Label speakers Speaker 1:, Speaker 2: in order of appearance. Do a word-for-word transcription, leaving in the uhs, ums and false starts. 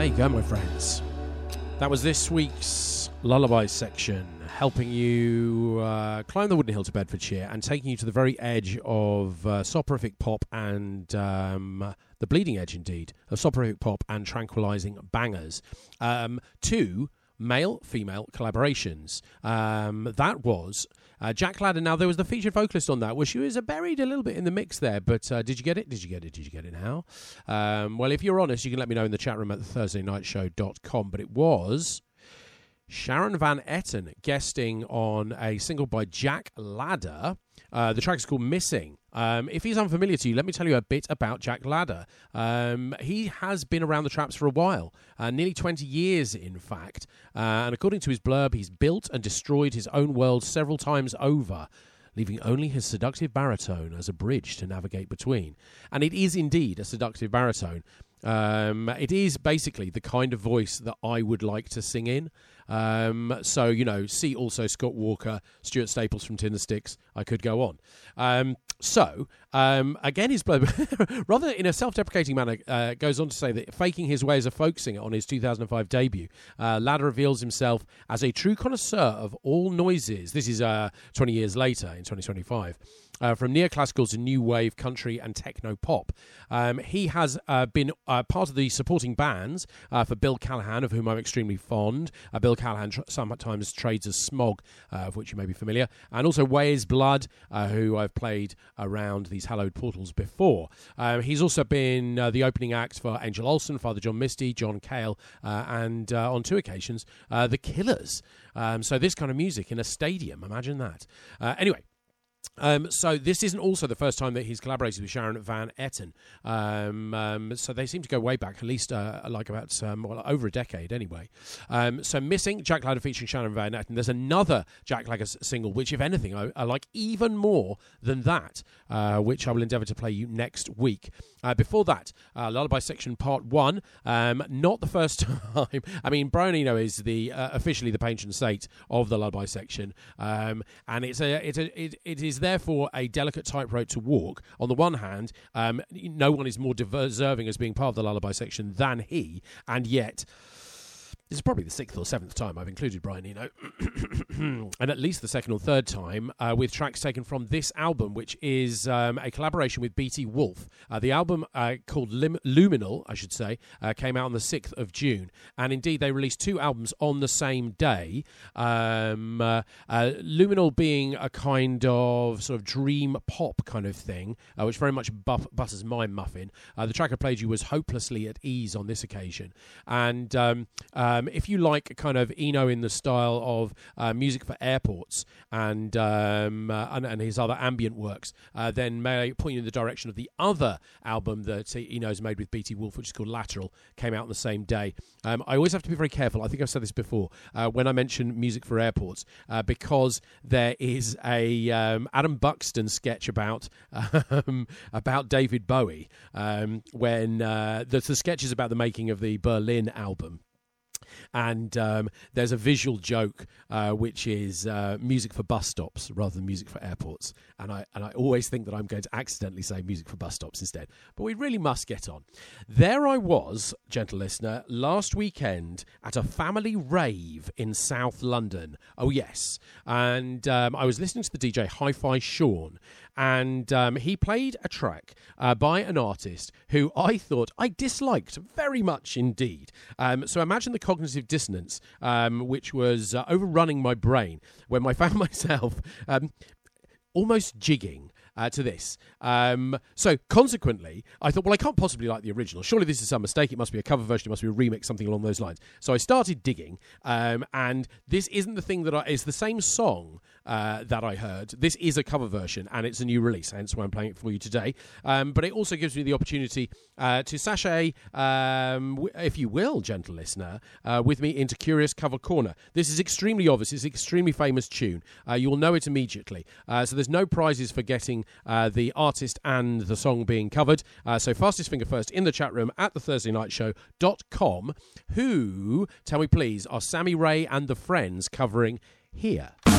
Speaker 1: There you go, my friends. That was this week's Lullaby section, helping you uh, climb the wooden hill to Bedfordshire and taking you to the very edge of uh, soporific pop and um, the bleeding edge, indeed, of soporific pop and tranquilizing bangers. Um, two male-female collaborations. Um, that was uh, Jack Ladder. Now, there was the featured vocalist on that, which was uh, buried a little bit in the mix there, but uh, did you get it? Did you get it? Did you get it now? Um, well, if you're honest, you can let me know in the chat room at the thursday night show dot com, but it was Sharon Van Etten guesting on a single by Jack Ladder. Uh, the track is called Missing. Um, if he's unfamiliar to you, let me tell you a bit about Jack Ladder. Um, he has been around the traps for a while, uh, nearly twenty years, in fact. Uh, and according to his blurb, he's built and destroyed his own world several times over, leaving only his seductive baritone as a bridge to navigate between. And it is indeed a seductive baritone. Um, it is basically the kind of voice that I would like to sing in. Um, so, you know, see also Scott Walker, Stuart Staples from Tindersticks. I could go on. Um, so, um, again, his blurb, rather in a self-deprecating manner, uh, goes on to say that faking his way as a folk singer on his two thousand five debut, uh, Ladder reveals himself as a true connoisseur of all noises. This is uh, twenty years later, in twenty twenty-five. Uh, from neoclassical to new wave, country and techno pop. Um, he has uh, been uh, part of the supporting bands uh, for Bill Callahan, of whom I'm extremely fond. Uh, Bill Callahan tr- sometimes trades as Smog, uh, of which you may be familiar, and also Weyes Blood, uh, who I've played around these hallowed portals before. Um, he's also been uh, the opening act for Angel Olsen, Father John Misty, John Cale, uh, and uh, on two occasions, uh, The Killers. Um, so this kind of music in a stadium, imagine that. Uh, anyway, Um, so this isn't also the first time that he's collaborated with Sharon Van Etten. Um, um, so they seem to go way back, at least uh, like about um, well, over a decade anyway. Um, so Missing, Jack Ladder featuring Sharon Van Etten. There's another Jack Ladder single, which, if anything, I, I like even more than that, uh, which I will endeavour to play you next week. Uh, before that, uh, Lullaby Section Part one, um, not the first time. I mean, Brian Eno is the uh, officially the patron saint of the Lullaby Section, um, and it's a, it's a, it, it is therefore a delicate tightrope to walk. On the one hand, um, no one is more deserving as being part of the Lullaby Section than he, and yet this is probably the sixth or seventh time I've included Brian Eno, and at least the second or third time uh, with tracks taken from this album, which is um, a collaboration with B T Wolf. Uh, the album, uh, called Lim- Luminal, I should say, uh, came out on the sixth of June, and indeed they released two albums on the same day. Um, uh, uh, Luminal being a kind of sort of dream pop kind of thing, uh, which very much buff- butters my muffin. Uh, the track I played you was Hopelessly at Ease on this occasion, and um, uh, Um, if you like kind of Eno in the style of uh, music for airports and, um, uh, and and his other ambient works, uh, then may I point you in the direction of the other album that Eno's made with B T Wolf, which is called Lateral, came out on the same day. Um, I always have to be very careful, I think I've said this before, uh, when I mention music for airports, uh, because there is a um, Adam Buxton sketch about um, about David Bowie, um, when uh, the, the sketch is about the making of the Berlin album. And um, there's a visual joke uh, which is uh, music for bus stops rather than music for airports. And I and I always think that I'm going to accidentally say music for bus stops instead. But we really must get on. There I was, gentle listener, last weekend at a family rave in South London. Oh, yes. And um, I was listening to the D J Hi-Fi Sean. And um, he played a track uh, by an artist who I thought I disliked very much indeed. Um, so imagine the cognitive dissonance, um, which was uh, overrunning my brain when I found myself um, almost jigging Uh, to this. Um, so consequently, I thought, well, I can't possibly like the original. Surely this is some mistake. It must be a cover version. It must be a remix, something along those lines. So I started digging, um, and this isn't the thing that I... It's the same song uh, that I heard. This is a cover version, and it's a new release, hence why I'm playing it for you today. Um, but it also gives me the opportunity uh, to sashay, um, w- if you will, gentle listener, uh, with me into Curious Cover Corner. This is extremely obvious. It's an extremely famous tune. Uh, you will know it immediately. Uh, so there's no prizes for getting Uh, the artist and the song being covered. Uh, so fastest finger first in the chat room at the thursday night show dot com. Who, tell me please, are Sammy Ray and the Friends covering here?